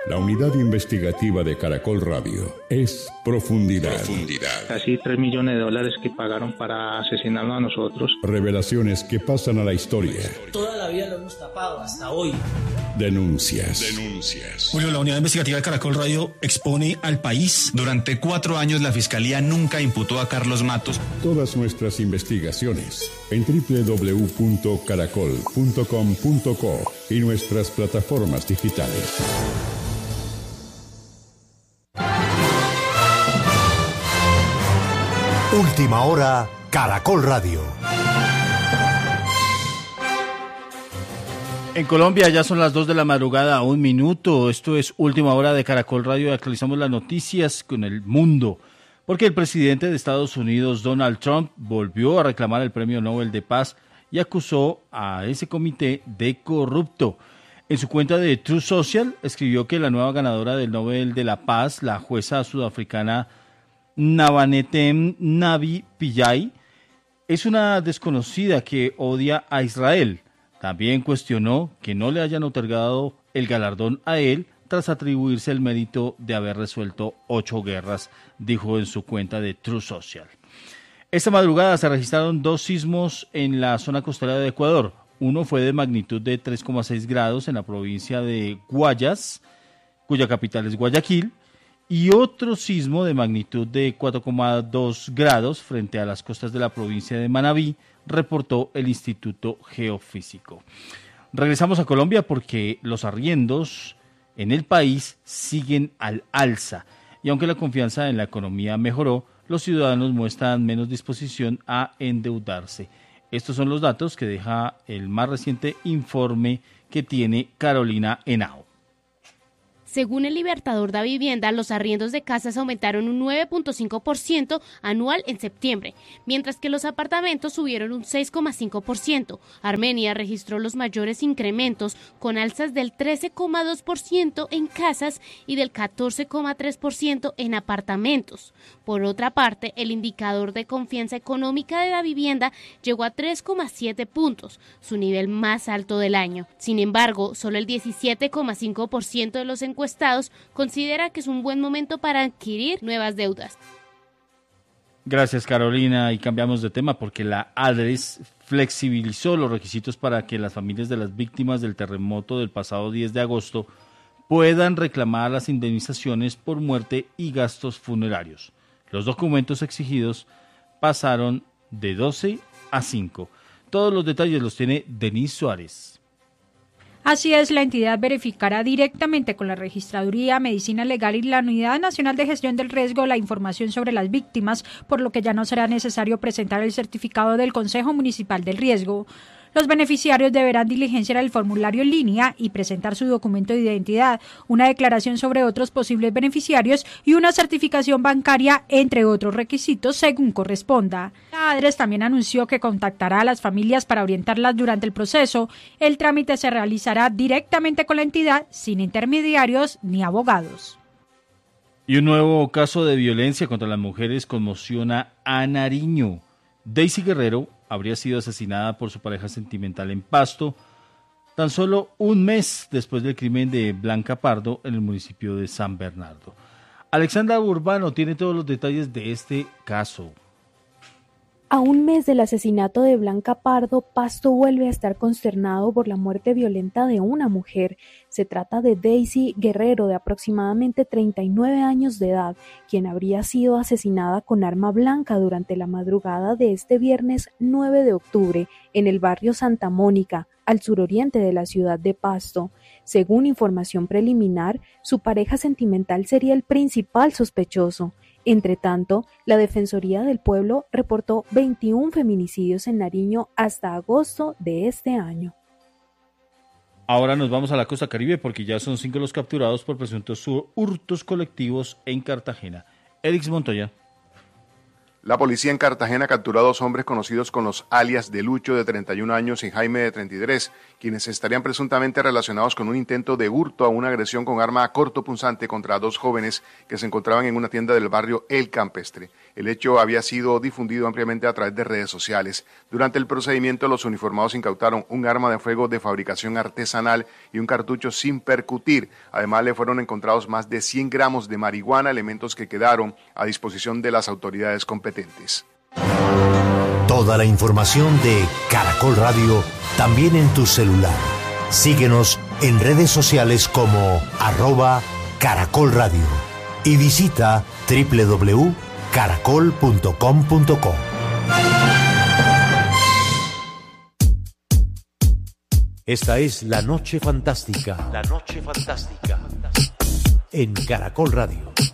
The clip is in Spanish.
La unidad investigativa de Caracol Radio es Profundidad. Casi $3 millones que pagaron para asesinarnos a nosotros. Revelaciones que pasan a la historia. Toda la vida lo hemos tapado hasta hoy. Denuncias. Julio, la unidad investigativa de Caracol Radio expone al país. Durante 4 años la Fiscalía nunca imputó a Carlos Matos. Todas nuestras investigaciones en www.caracol.com.co y nuestras plataformas digitales. Última hora, Caracol Radio. En Colombia ya son las 2 de la madrugada, 1 minuto. Esto es Última Hora de Caracol Radio. Actualizamos las noticias con el mundo. Porque el presidente de Estados Unidos, Donald Trump, volvió a reclamar el Premio Nobel de Paz y acusó a ese comité de corrupto. En su cuenta de Truth Social escribió que la nueva ganadora del Nobel de la Paz, la jueza sudafricana Nabanetem Navi Pillay, es una desconocida que odia a Israel. También cuestionó que no le hayan otorgado el galardón a él tras atribuirse el mérito de haber resuelto 8 guerras, dijo en su cuenta de Truth Social. Esta madrugada se registraron 2 sismos en la zona costera de Ecuador. Uno fue de magnitud de 3,6 grados en la provincia de Guayas, cuya capital es Guayaquil, y otro sismo de magnitud de 4,2 grados frente a las costas de la provincia de Manabí, reportó el Instituto Geofísico. Regresamos a Colombia porque los arriendos en el país siguen al alza y aunque la confianza en la economía mejoró, los ciudadanos muestran menos disposición a endeudarse. Estos son los datos que deja el más reciente informe que tiene Carolina Henao. Según el Libertador da Vivienda, los arriendos de casas aumentaron un 9.5% anual en septiembre, mientras que los apartamentos subieron un 6.5%. Armenia registró los mayores incrementos, con alzas del 13.2% en casas y del 14.3% en apartamentos. Por otra parte, el indicador de confianza económica de Da Vivienda llegó a 3.7 puntos, su nivel más alto del año. Sin embargo, solo el 17.5% de los encuestados considera que es un buen momento para adquirir nuevas deudas. Gracias, Carolina, y cambiamos de tema porque la ADRES flexibilizó los requisitos para que las familias de las víctimas del terremoto del pasado 10 de agosto puedan reclamar las indemnizaciones por muerte y gastos funerarios. Los documentos exigidos pasaron de 12 a 5. Todos los detalles los tiene Denise Suárez. Así es, la entidad verificará directamente con la Registraduría, Medicina Legal y la Unidad Nacional de Gestión del Riesgo la información sobre las víctimas, por lo que ya no será necesario presentar el certificado del Consejo Municipal del Riesgo. Los beneficiarios deberán diligenciar el formulario en línea y presentar su documento de identidad, una declaración sobre otros posibles beneficiarios y una certificación bancaria, entre otros requisitos, según corresponda. La ADRES también anunció que contactará a las familias para orientarlas durante el proceso. El trámite se realizará directamente con la entidad, sin intermediarios ni abogados. Y un nuevo caso de violencia contra las mujeres conmociona a Nariño. Daisy Guerrero habría sido asesinada por su pareja sentimental en Pasto, tan solo un mes después del crimen de Blanca Pardo en el municipio de San Bernardo. Alexandra Urbano tiene todos los detalles de este caso. A un mes del asesinato de Blanca Pardo, Pasto vuelve a estar consternado por la muerte violenta de una mujer. Se trata de Daisy Guerrero, de aproximadamente 39 años de edad, quien habría sido asesinada con arma blanca durante la madrugada de este viernes 9 de octubre en el barrio Santa Mónica, al suroriente de la ciudad de Pasto. Según información preliminar, su pareja sentimental sería el principal sospechoso. Entre tanto, la Defensoría del Pueblo reportó 21 feminicidios en Nariño hasta agosto de este año. Ahora nos vamos a la costa Caribe porque ya son 5 los capturados por presuntos hurtos colectivos en Cartagena. Erix Montoya. La policía en Cartagena capturó a 2 hombres conocidos con los alias de Lucho, de 31 años, y Jaime, de 33, quienes estarían presuntamente relacionados con un intento de hurto a una agresión con arma cortopunzante contra 2 jóvenes que se encontraban en una tienda del barrio El Campestre. El hecho había sido difundido ampliamente a través de redes sociales. Durante el procedimiento, los uniformados incautaron un arma de fuego de fabricación artesanal y un cartucho sin percutir. Además, le fueron encontrados más de 100 gramos de marihuana, elementos que quedaron a disposición de las autoridades competentes. Toda la información de Caracol Radio también en tu celular. Síguenos en redes sociales como @Caracol Radio y visita www.caracol.com.co. Esta es La Noche Fantástica. La Noche Fantástica. En Caracol Radio.